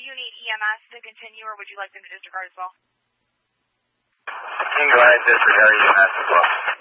you need EMS to continue, or would you like them to disregard as well? You can go ahead and disregard EMS as well.